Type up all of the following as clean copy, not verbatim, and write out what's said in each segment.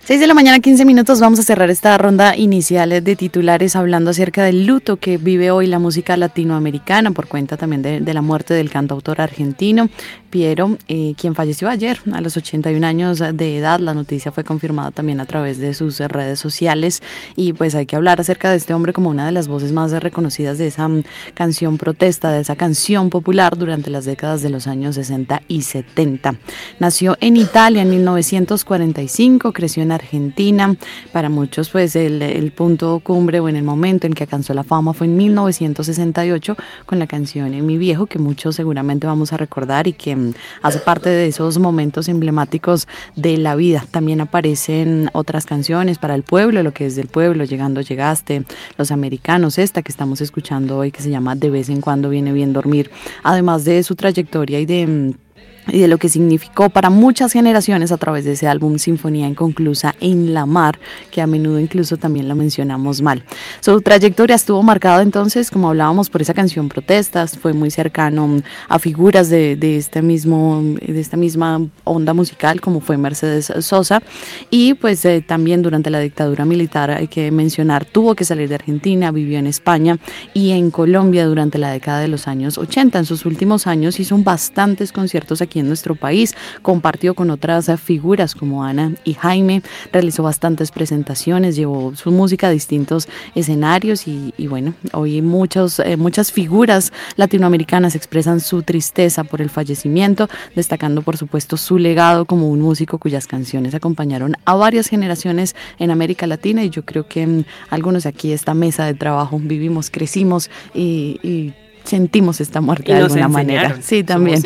6 de la mañana, 15 minutos. Vamos a cerrar esta ronda inicial de titulares hablando acerca del luto que vive hoy la música latinoamericana por cuenta también de la muerte del cantautor argentino Piero, quien falleció ayer a los 81 años de edad. La noticia fue confirmada también a través de sus redes sociales y pues hay que hablar acerca de este hombre como una de las voces más reconocidas de esa canción protesta, de esa canción popular durante las décadas de los años 60 y 70. Nació en Italia en 1945, creció en Argentina. Para muchos pues el punto cumbre o en el momento en que alcanzó la fama fue en 1968 con la canción En mi viejo, que muchos seguramente vamos a recordar y que hace parte de esos momentos emblemáticos de la vida. También aparecen otras canciones para el pueblo, Lo que es del pueblo, Llegando llegaste, Los americanos, esta que estamos escuchando hoy que se llama De vez en cuando viene bien dormir. Además de su trayectoria y de lo que significó para muchas generaciones a través de ese álbum Sinfonía Inconclusa en la Mar, que a menudo incluso también lo mencionamos mal. Su trayectoria estuvo marcada entonces, como hablábamos, por esa canción Protestas. Fue muy cercano a figuras de esta misma onda musical como fue Mercedes Sosa, y pues también durante la dictadura militar, hay que mencionar, tuvo que salir de Argentina, vivió en España y en Colombia durante la década de los años 80. En sus últimos años hizo bastantes conciertos aquí en nuestro país, compartió con otras figuras como Ana y Jaime, realizó bastantes presentaciones, llevó su música a distintos escenarios y bueno, hoy muchas figuras latinoamericanas expresan su tristeza por el fallecimiento, destacando por supuesto su legado como un músico cuyas canciones acompañaron a varias generaciones en América Latina, y yo creo que algunos aquí de esta mesa de trabajo vivimos, crecimos y sentimos esta muerte de alguna manera. Sí, también.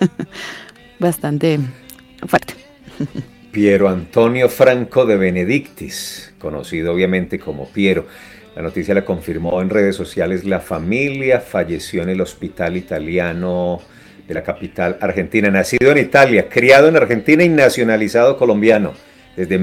Bastante fuerte. Piero Antonio Franco de Benedictis, conocido obviamente como Piero. La noticia la confirmó en redes sociales la familia. Falleció en el hospital italiano de la capital argentina. Nacido en Italia, criado en Argentina y nacionalizado colombiano desde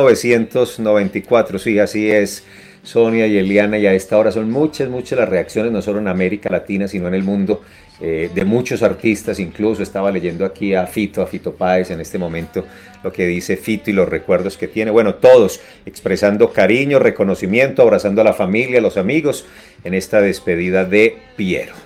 1994. Sí, así es, Sonia y Eliana, y a esta hora son muchas las reacciones, no solo en América Latina, sino en el mundo, de muchos artistas. Incluso estaba leyendo aquí a Fito Páez en este momento, lo que dice Fito y los recuerdos que tiene. Bueno, todos expresando cariño, reconocimiento, abrazando a la familia, a los amigos, en esta despedida de Piero.